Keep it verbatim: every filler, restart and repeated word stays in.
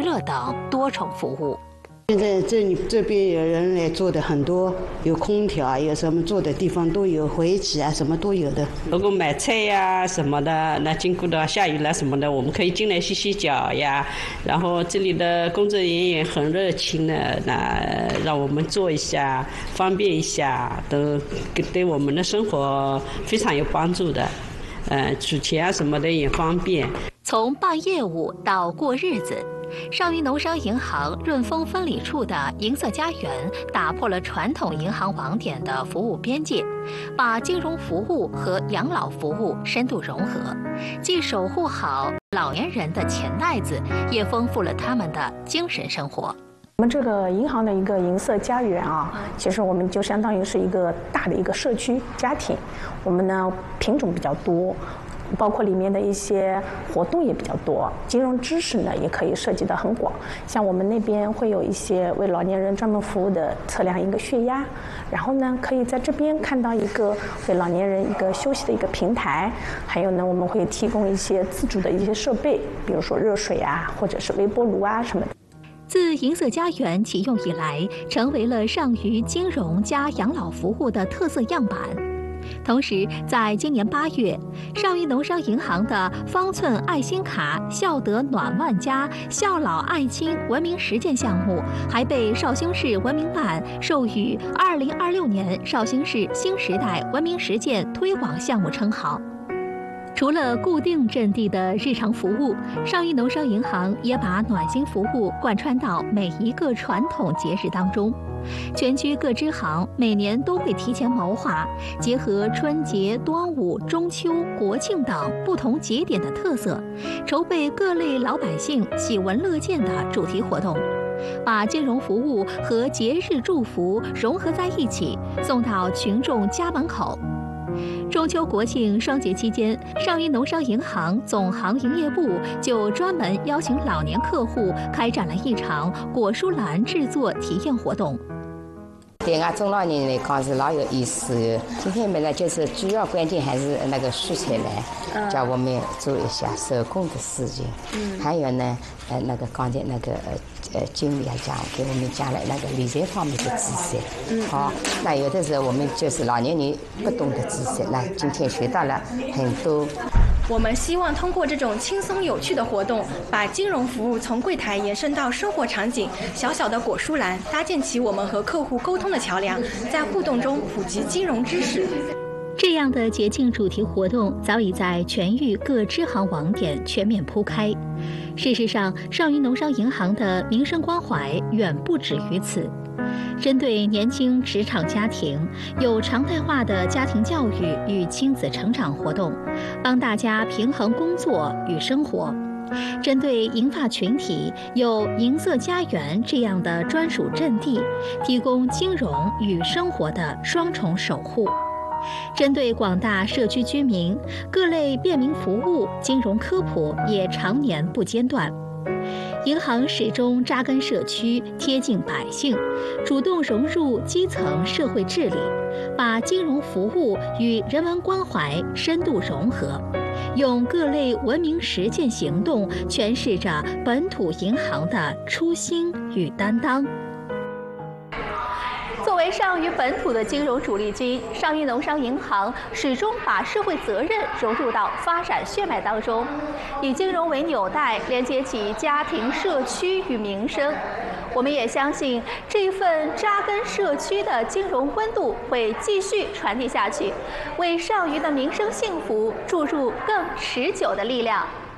乐等多重服务。 现在这里这边有人来做的很多，有空调啊，有什么做的地方都有，回起啊什么都有的。 如果买菜呀、什么的，那经过的下雨了什么的，我们可以进来洗洗脚呀。然后这里的工作人员也很热情的，那让我们做一下，方便一下，都对我们的生活非常有帮助的。呃，取钱啊什么的也方便。 从办业务到过日子。上虞农商银行润丰分理处的银色家园打破了传统银行网点的服务边界，把金融服务和养老服务深度融合，既守护好老年人的钱袋子，也丰富了他们的精神生活。 我们这个银行的一个银色家园啊，其实我们就相当于是一个大的一个社区家庭。我们呢品种比较多，包括里面的一些活动也比较多，金融知识呢也可以涉及得很广。像我们那边会有一些为老年人专门服务的测量一个血压，然后呢可以在这边看到一个为老年人一个休息的一个平台，还有呢我们会提供一些自主的一些设备，比如说热水啊，或者是微波炉啊什么的。 自银色家园启用以来，成为了上虞金融加养老服务的特色样板。同时，在今年八月，上虞农商银行的方寸爱心卡孝德暖万家孝老爱亲文明实践项目，还被绍兴市文明办授予二零二六年绍兴市新时代文明实践推广项目称号。除了固定阵地的日常服务，上虞农商银行也把暖心服务贯穿到每一个传统节日当中。全区各支行每年都会提前谋划，结合春节、端午、中秋、国庆等不同节点的特色，筹备各类老百姓喜闻乐见的主题活动，把金融服务和节日祝福融合在一起，送到群众家门口。中秋国庆双节期间，上虞农商银行总行营业部就专门邀请老年客户开展了一场果蔬篮制作体验活动。 对俺中老年人来讲是老有意思的。今天本来就是主要关键还是那个蔬菜篮，叫我们做一下手工的事情。嗯，还有呢，呃，那个刚才那个呃呃经理还讲给我们讲了那个理财方面的知识。嗯，好，那有的时候我们就是老年人不懂的知识，那今天学到了很多。 我们希望通过这种轻松有趣的活动，把金融服务从柜台延伸到生活场景，小小的果蔬篮搭建起我们和客户沟通的桥梁，在互动中普及金融知识。 这样的节庆主题活动早已在全域各支行网点全面铺开。事实上，上虞农商银行的民生关怀远不止于此。针对年轻职场家庭，有常态化的家庭教育与亲子成长活动，帮大家平衡工作与生活。针对银发群体，有银色家园这样的专属阵地，提供金融与生活的双重守护。针对广大社区居民，各类便民服务、金融科普也常年不间断。银行始终扎根社区，贴近百姓，主动融入基层社会治理，把金融服务与人文关怀深度融合，用各类文明实践行动诠释着本土银行的初心与担当。作为上虞本土的金融主力军，上虞农商银行始终把社会责任融入到发展血脉当中，以金融为纽带，连接起家庭、社区与民生。我们也相信，这份扎根社区的金融温度会继续传递下去，为上虞的民生幸福注入更持久的力量。